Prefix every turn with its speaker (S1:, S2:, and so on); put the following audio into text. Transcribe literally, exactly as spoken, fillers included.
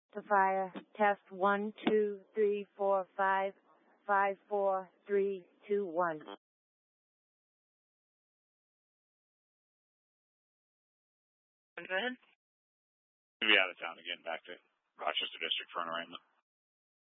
S1: to fire. Test one, two, three, four, five, five, four, three, two, one.
S2: Go ahead.
S3: We'll be out of town again, back to Rochester District for an arraignment.